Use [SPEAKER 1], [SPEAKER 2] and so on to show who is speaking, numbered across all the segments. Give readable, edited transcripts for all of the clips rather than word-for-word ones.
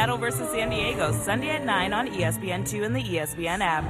[SPEAKER 1] Seattle versus San Diego, Sunday at 9 on ESPN2 and the ESPN app.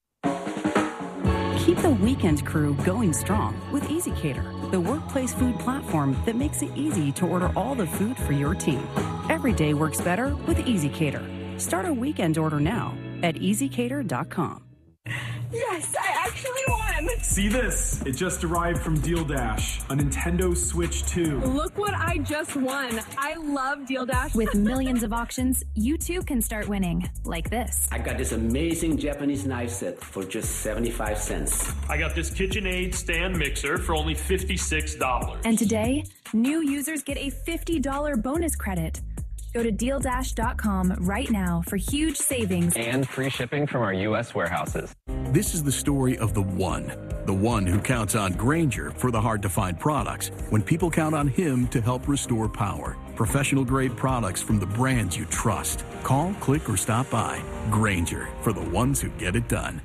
[SPEAKER 2] Keep the weekend crew going strong with EasyCater, the workplace food platform that makes it easy to order all the food for your team. Every day works better with EasyCater. Start a weekend order now at easycater.com.
[SPEAKER 3] Yes, I actually won!
[SPEAKER 4] See this? It just arrived from Deal Dash, a Nintendo Switch 2.
[SPEAKER 3] Look what I just won. I love Deal Dash.
[SPEAKER 5] With millions of auctions, you too can start winning, like this.
[SPEAKER 6] I got this amazing Japanese knife set for just 75 cents.
[SPEAKER 7] I got this KitchenAid stand mixer for only $56.
[SPEAKER 5] And today, new users get a $50 bonus credit. Go to DealDash.com right now for huge savings
[SPEAKER 8] and free shipping from our U.S. warehouses.
[SPEAKER 9] This is the story of the one who counts on Grainger for the hard-to-find products when people count on him to help restore power. Professional-grade products from the brands you trust. Call, click, or stop by. Grainger, for the ones who get it done.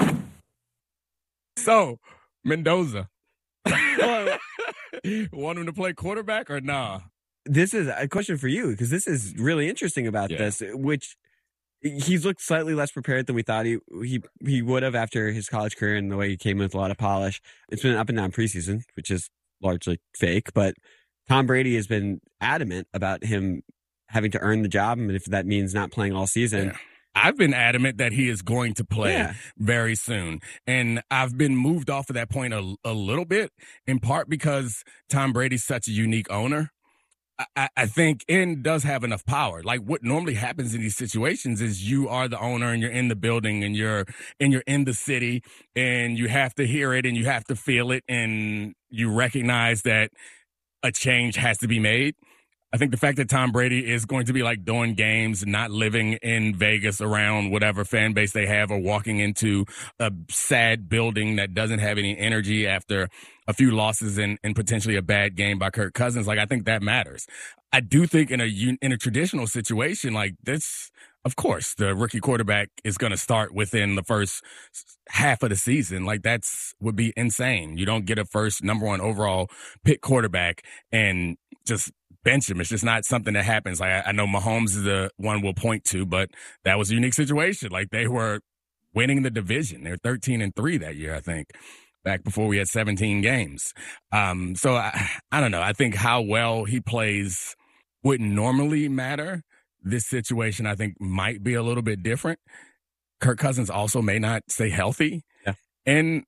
[SPEAKER 10] So, Mendoza. Want him to play quarterback or nah?
[SPEAKER 11] This is a question for you, because this is really interesting about this, which he's looked slightly less prepared than we thought he would have after his college career and the way he came with a lot of polish. It's been an up and down preseason, which is largely fake, but Tom Brady has been adamant about him having to earn the job, and if that means not playing all season.
[SPEAKER 10] Yeah. I've been adamant that he is going to play very soon. And I've been moved off of that point a little bit, in part because Tom Brady's such a unique owner. I think N does have enough power. Like what normally happens in these situations is you are the owner and you're in the building and you're in the city and you have to hear it and you have to feel it and you recognize that a change has to be made. I think the fact that Tom Brady is going to be like doing games, not living in Vegas around whatever fan base they have, or walking into a sad building that doesn't have any energy after a few losses and potentially a bad game by Kirk Cousins. Like, I think that matters. I do think in a traditional situation like this, of course, the rookie quarterback is going to start within the first half of the season. Like, would be insane. You don't get a first number one overall pick quarterback and just bench him. It's just not something that happens. Like, I know Mahomes is the one we'll point to, but that was a unique situation. Like, they were winning the division. They're 13-3 that year, I think, back before we had 17 games. So I don't know. I think how well he plays wouldn't normally matter. This situation, I think, might be a little bit different. Kirk Cousins also may not stay healthy.
[SPEAKER 11] Yeah.
[SPEAKER 10] And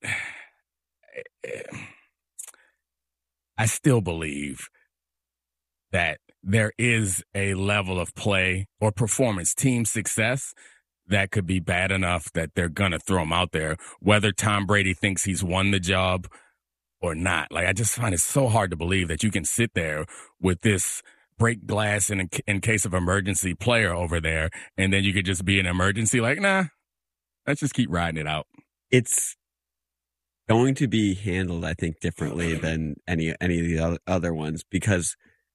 [SPEAKER 10] I still believe that there is a level of play or performance, team success, that could be bad enough that they're going to throw him out there, whether Tom Brady thinks he's won the job or not. Like, I just find it so hard to believe that you can sit there with this break glass in case of emergency player over there, and then you could just be an emergency. Like, nah, let's just keep riding it out.
[SPEAKER 11] It's going to be handled, I think, differently than any of the other ones, because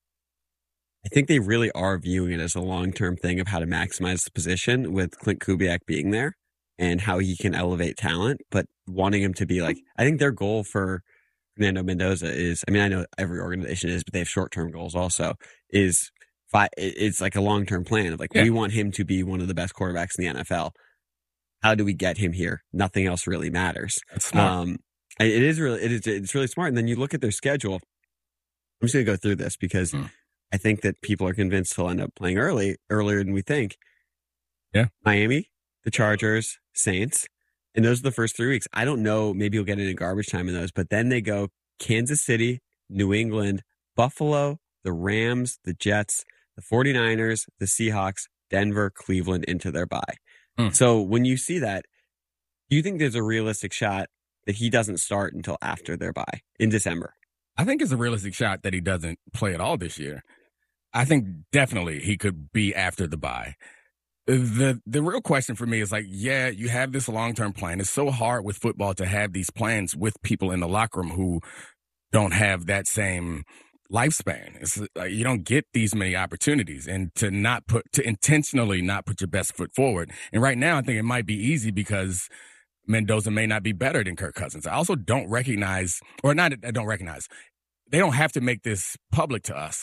[SPEAKER 11] I think they really are viewing it as a long-term thing of how to maximize the position with Clint Kubiak being there and how he can elevate talent, but wanting him to be like, I think their goal for Fernando Mendoza is, I mean, I know every organization is, but they have short-term goals also, is it's like a long-term plan of like, we want him to be one of the best quarterbacks in the NFL. How do we get him here? Nothing else really matters.
[SPEAKER 10] That's smart.
[SPEAKER 11] It's really smart. And then you look at their schedule. I'm just going to go through this because I think that people are convinced he'll end up playing earlier than we think.
[SPEAKER 10] Yeah.
[SPEAKER 11] Miami, the Chargers, Saints. And those are the first 3 weeks. I don't know. Maybe you'll get into garbage time in those. But then they go Kansas City, New England, Buffalo, the Rams, the Jets, the 49ers, the Seahawks, Denver, Cleveland into their bye. So when you see that, do you think there's a realistic shot that he doesn't start until after their bye in December?
[SPEAKER 10] I think it's a realistic shot that he doesn't play at all this year. I think definitely he could be after the bye. The real question for me is like, yeah, you have this long-term plan. It's so hard with football to have these plans with people in the locker room who don't have that same lifespan. It's like you don't get these many opportunities, and to intentionally not put your best foot forward. And right now, I think it might be easy because Mendoza may not be better than Kirk Cousins. I also don't recognize, or not, I don't recognize, they don't have to make this public to us,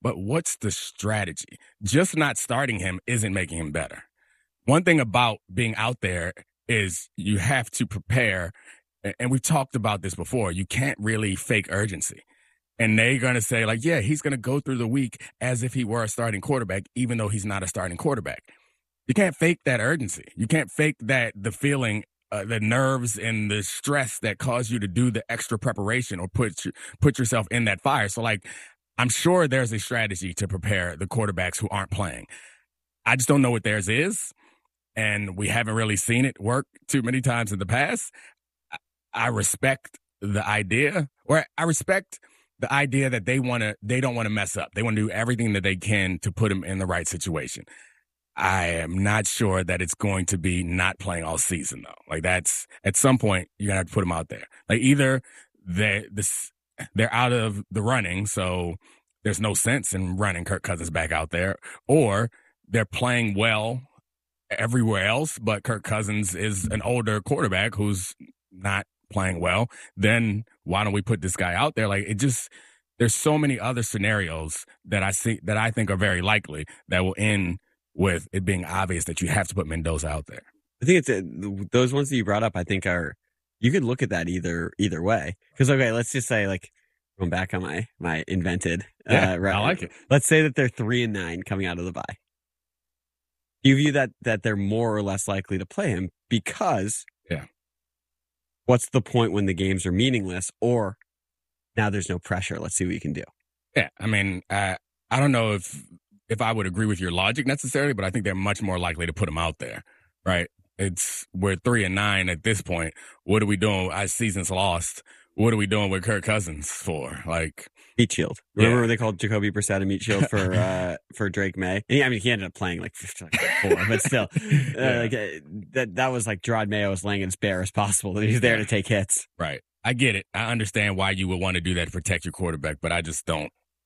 [SPEAKER 10] but what's the strategy? Just not starting him isn't making him better. One thing about being out there is you have to prepare, and we've talked about this before, you can't really fake urgency. And they're going to say, like, yeah, he's going to go through the week as if he were a starting quarterback, even though he's not a starting quarterback. You can't fake that urgency. You can't fake the feeling, the nerves and the stress that cause you to do the extra preparation or put yourself in that fire. So, like, I'm sure there's a strategy to prepare the quarterbacks who aren't playing. I just don't know what theirs is. And we haven't really seen it work too many times in the past. I respect the idea, that they don't want to mess up. They want to do everything that they can to put them in the right situation. I am not sure that it's going to be not playing all season though. Like that's at some point you're gonna have to put them out there. Like either they're out of the running, so there's no sense in running Kirk Cousins back out there, or they're playing well everywhere else, but Kirk Cousins is an older quarterback who's not playing well. Then why don't we put this guy out there? Like there's so many other scenarios that I think are very likely that will end with it being obvious that you have to put Mendoza out there.
[SPEAKER 11] I think those ones that you brought up, I think you could look at that either way. Because, okay, let's just say, like, going back on my invented.
[SPEAKER 10] I like it.
[SPEAKER 11] Let's say that they're 3-9 coming out of the bye. You view that they're more or less likely to play him because what's the point when the games are meaningless, or now there's no pressure, let's see what you can do.
[SPEAKER 10] Yeah, I mean, I don't know if I would agree with your logic necessarily, but I think they're much more likely to put him out there, right? We're 3-9 at this point. What are we doing? Our season's lost. What are we doing with Kirk Cousins for? Like
[SPEAKER 11] meat shield. Remember when they called Jacoby Brissett a meat shield for Drake May? And he ended up playing like 4, but still, that was like Gerard Mayo was laying it as bare as possible. That he's there to take hits.
[SPEAKER 10] Right. I get it. I understand why you would want to do that to protect your quarterback, but I just don't.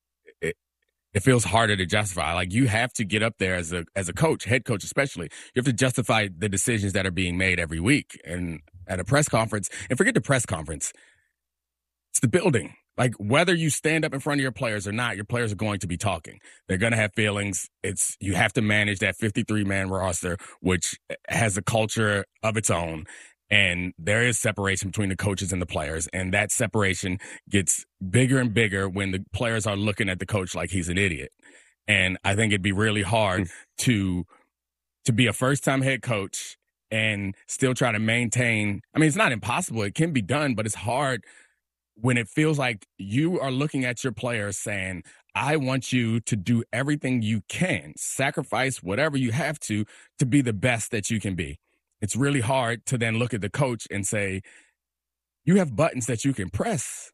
[SPEAKER 10] It feels harder to justify. Like you have to get up there as a coach, head coach especially. You have to justify the decisions that are being made every week. And at a press conference, and forget the press conference, it's the building. Like whether you stand up in front of your players or not, your players are going to be talking. They're going to have feelings. You have to manage that 53-man roster, which has a culture of its own. And there is separation between the coaches and the players. And that separation gets bigger and bigger when the players are looking at the coach like he's an idiot. And I think it'd be really hard to be a first-time head coach and still try to maintain. I mean, it's not impossible. It can be done, but it's hard when it feels like you are looking at your players saying, I want you to do everything you can, sacrifice whatever you have to be the best that you can be. It's really hard to then look at the coach and say, you have buttons that you can press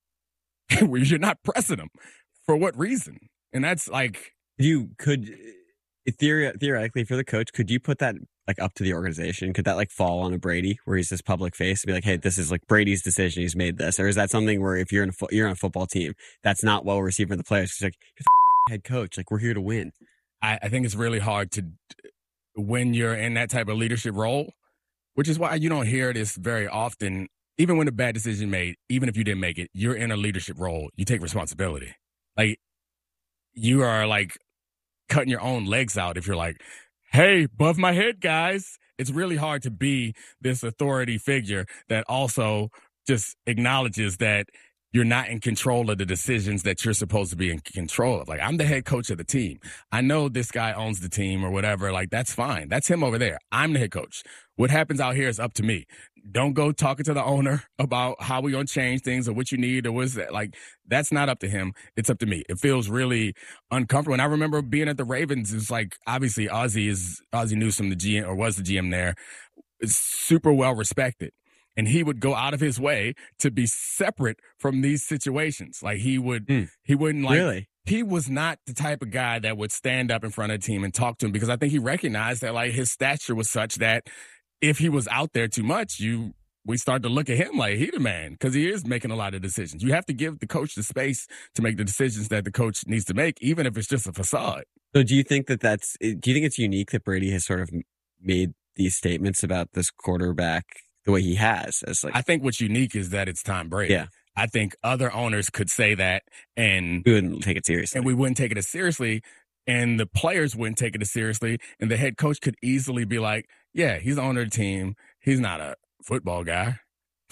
[SPEAKER 10] where you're not pressing them. For what reason? And that's like...
[SPEAKER 11] You could, theoretically, if you're the coach, could you put that like up to the organization? Could that like fall on a Brady where he's this public face and be like, hey, this is like Brady's decision. He's made this. Or is that something where if you're on a football team, that's not well received from the players? It's like, you're the head coach. Like, we're here to win.
[SPEAKER 10] I think it's really hard to... when you're in that type of leadership role, which is why you don't hear this very often, even when a bad decision made, even if you didn't make it, you're in a leadership role. You take responsibility. Like, you are like cutting your own legs out if you're like, hey, above my head, guys. It's really hard to be this authority figure that also just acknowledges that you're not in control of the decisions that you're supposed to be in control of. Like, I'm the head coach of the team. I know this guy owns the team or whatever. Like, that's fine. That's him over there. I'm the head coach. What happens out here is up to me. Don't go talking to the owner about how we're going to change things or what you need or what's that. Like, that's not up to him. It's up to me. It feels really uncomfortable. And I remember being at the Ravens. It's like, obviously, Ozzie Newsome, the GM, or was the GM there, is super well respected. And he would go out of his way to be separate from these situations. Like he wouldn't like,
[SPEAKER 11] really?
[SPEAKER 10] He was not the type of guy that would stand up in front of a team and talk to him because I think he recognized that like his stature was such that if he was out there too much, we start to look at him like he the man because he is making a lot of decisions. You have to give the coach the space to make the decisions that the coach needs to make, even if it's just a facade.
[SPEAKER 11] So do you think do you think it's unique that Brady has sort of made these statements about this quarterback the way he has? As like,
[SPEAKER 10] I think what's unique is that it's Tom Brady.
[SPEAKER 11] Yeah.
[SPEAKER 10] I think other owners could say that, and
[SPEAKER 11] we wouldn't take it seriously.
[SPEAKER 10] And we wouldn't take it as seriously, and the players wouldn't take it as seriously, and the head coach could easily be like, yeah, he's the owner of the team. He's not a football guy.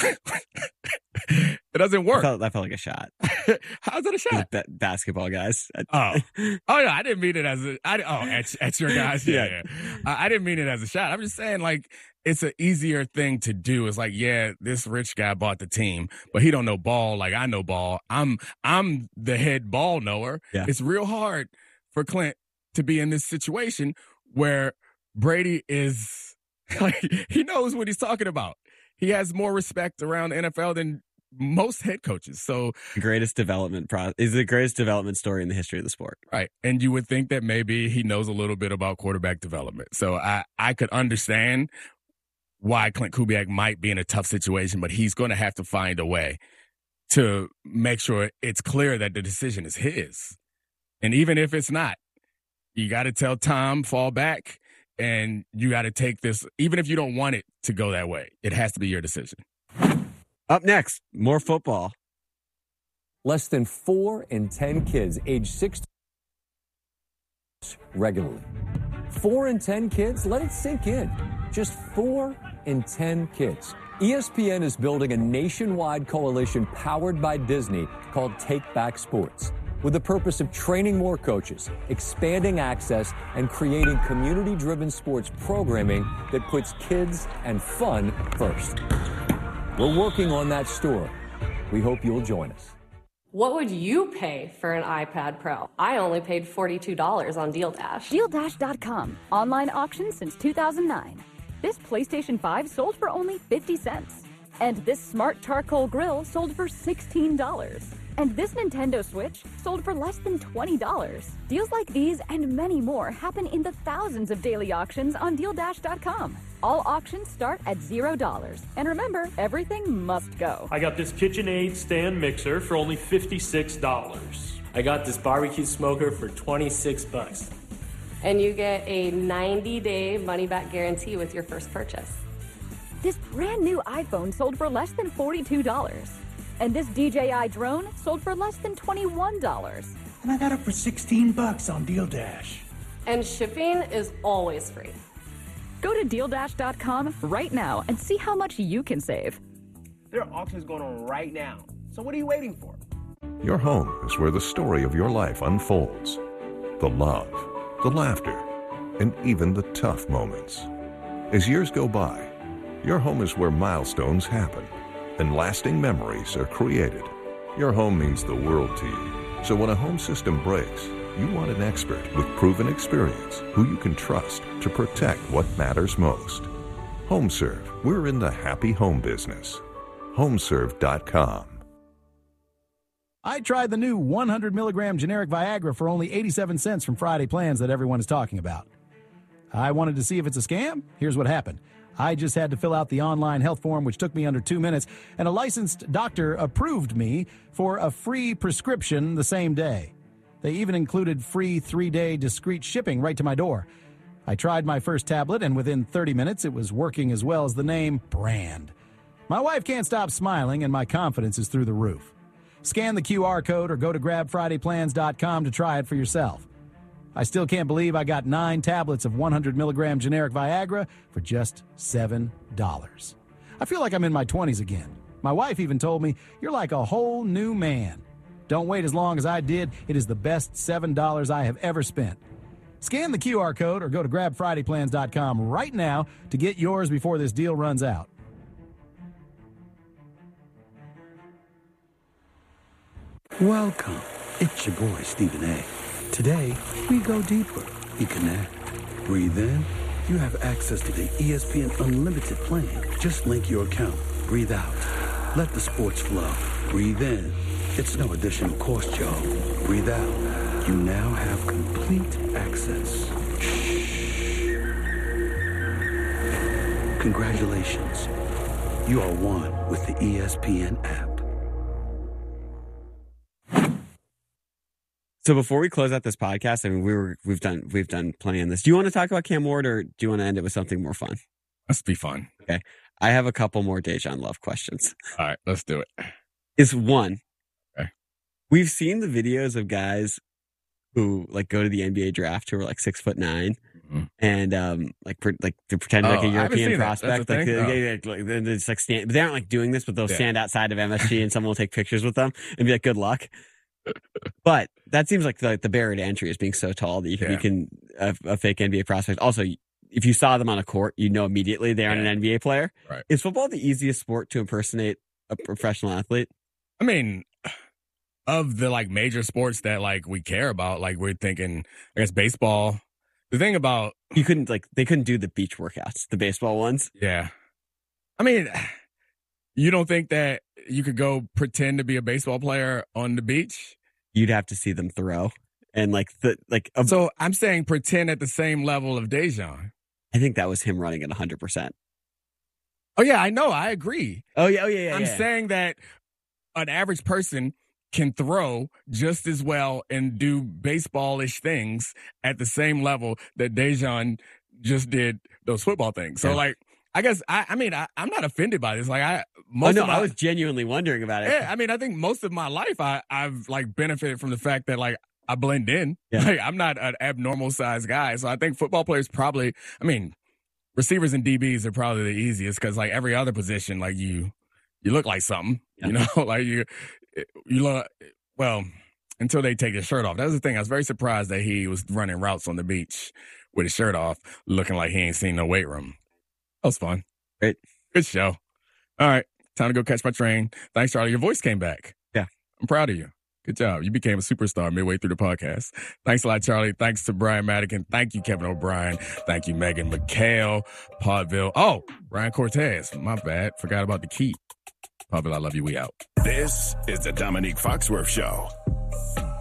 [SPEAKER 10] It doesn't work.
[SPEAKER 11] That felt like a shot.
[SPEAKER 10] How's it a shot?
[SPEAKER 11] Basketball guys.
[SPEAKER 10] Oh, yeah. I didn't mean it as at your guys. Yeah. I didn't mean it as a shot. I'm just saying, like, it's an easier thing to do. It's like, yeah, this rich guy bought the team, but he don't know ball like I know ball. I'm the head ball knower.
[SPEAKER 11] Yeah.
[SPEAKER 10] It's real hard for Clint to be in this situation where Brady is like, he knows what he's talking about. He has more respect around the NFL than most head coaches. So
[SPEAKER 11] the greatest development is the greatest development story in the history of the sport.
[SPEAKER 10] Right. And you would think that maybe he knows a little bit about quarterback development. So I could understand why Clint Kubiak might be in a tough situation, but he's going to have to find a way to make sure it's clear that the decision is his. And even if it's not, you got to tell Tom, fall back, and you got to take this, even if you don't want it to go that way. It has to be your decision.
[SPEAKER 11] Up next, more football.
[SPEAKER 12] Less than 4 in 10 kids age 6 regularly. 4 in 10 kids? Let it sink in. Just 4 in 10 kids. ESPN is building a nationwide coalition powered by Disney called Take Back Sports, with the purpose of training more coaches, expanding access, and creating community-driven sports programming that puts kids and fun first. We're working on that story. We hope you'll join us.
[SPEAKER 13] What would you pay for an iPad Pro? I only paid $42 on Deal Dash.
[SPEAKER 14] DealDash.com. Online auction since 2009. This PlayStation 5 sold for only 50 cents. And this smart charcoal grill sold for $16. And this Nintendo Switch sold for less than $20. Deals like these and many more happen in the thousands of daily auctions on DealDash.com. All auctions start at $0. And remember, everything must go.
[SPEAKER 7] I got this KitchenAid stand mixer for only $56.
[SPEAKER 15] I got this barbecue smoker for $26.
[SPEAKER 13] And you get a 90-day money-back guarantee with your first purchase.
[SPEAKER 14] This brand new iPhone sold for less than $42. And this DJI drone sold for less than $21.
[SPEAKER 16] And I got it for $16 on Deal Dash.
[SPEAKER 13] And shipping is always free.
[SPEAKER 14] Go to DealDash.com right now and see how much you can save.
[SPEAKER 17] There are auctions going on right now. So what are you waiting for?
[SPEAKER 18] Your home is where the story of your life unfolds. The love, the laughter, and even the tough moments. As years go by, your home is where milestones happen and lasting memories are created. Your home means the world to you. So when a home system breaks, you want an expert with proven experience who you can trust to protect what matters most. HomeServe, we're in the happy home business. HomeServe.com.
[SPEAKER 19] I tried the new 100 milligram generic Viagra for only 87 cents from Friday Plans that everyone is talking about. I wanted to see if it's a scam. Here's what happened. I just had to fill out the online health form, which took me under 2 minutes, and a licensed doctor approved me for a free prescription the same day. They even included free 3-day discreet shipping right to my door. I tried my first tablet, and within 30 minutes, it was working as well as the name brand. My wife can't stop smiling, and my confidence is through the roof. Scan the QR code or go to grabfridayplans.com to try it for yourself. I still can't believe I got 9 tablets of 100 milligram generic Viagra for just $7. I feel like I'm in my 20s again. My wife even told me, "You're like a whole new man." Don't wait as long as I did. It is the best $7 I have ever spent. Scan the QR code or go to grabfridayplans.com right now to get yours before this deal runs out.
[SPEAKER 20] Welcome. It's your boy, Stephen A. Today, we go deeper. We connect. Breathe in. You have access to the ESPN Unlimited plan. Just link your account. Breathe out. Let the sports flow. Breathe in. It's no additional cost, y'all. Breathe out. You now have complete access. Shh. Congratulations. You are one with the ESPN app.
[SPEAKER 11] So before we close out this podcast, I mean, we've done plenty on this. Do you want to talk about Cam Ward, or do you want to end it with something more fun?
[SPEAKER 10] Let's be fun.
[SPEAKER 11] Okay. I have a couple more Dejan Love questions.
[SPEAKER 10] All right, let's do it.
[SPEAKER 11] is one.
[SPEAKER 10] Okay.
[SPEAKER 11] We've seen the videos of guys who like go to the NBA draft who are like 6'9" and to pretend like a European prospect. Like it's like stand, but they aren't like doing this, but they'll stand outside of MSG and someone will take pictures with them and be like, "Good luck." But that seems like the barrier to entry is being so tall that you can a fake NBA prospect. Also, if you saw them on a court, you know immediately they aren't an NBA player.
[SPEAKER 10] Right.
[SPEAKER 11] Is football the easiest sport to impersonate a professional athlete?
[SPEAKER 10] I mean, of the like major sports that like we care about, like we're thinking, I guess baseball. The thing about
[SPEAKER 11] they couldn't do the beach workouts, the baseball ones.
[SPEAKER 10] Yeah. I mean, you don't think that you could go pretend to be a baseball player on the beach?
[SPEAKER 11] You'd have to see them throw. And
[SPEAKER 10] so I'm saying pretend at the same level of Dejan.
[SPEAKER 11] I think that was him running at 100%.
[SPEAKER 10] Oh yeah, I know. I agree.
[SPEAKER 11] Oh yeah.
[SPEAKER 10] I'm saying that an average person can throw just as well and do baseball-ish things at the same level that Dejan just did those football things. So I guess I'm not offended by this. Like I
[SPEAKER 11] was genuinely wondering about it.
[SPEAKER 10] Yeah, I mean, I think most of my life I've like benefited from the fact that like I blend in.
[SPEAKER 11] Yeah.
[SPEAKER 10] Like I'm not an abnormal sized guy. So I think football players probably, I mean, receivers and DBs are probably the easiest because like every other position, like you look like something, you know, like you look, well, until they take his shirt off. That was the thing. I was very surprised that he was running routes on the beach with his shirt off, looking like he ain't seen no weight room. That was fun.
[SPEAKER 11] Great.
[SPEAKER 10] Good show. All right. Time to go catch my train. Thanks, Charlie. Your voice came back.
[SPEAKER 11] Yeah.
[SPEAKER 10] I'm proud of you. Good job. You became a superstar midway through the podcast. Thanks a lot, Charlie. Thanks to Brian Madigan. Thank you, Kevin O'Brien. Thank you, Megan McHale, Podville. Oh, Ryan Cortez. My bad. Forgot about the key. Podville, I love you. We out.
[SPEAKER 21] This is the Dominique Foxworth Show.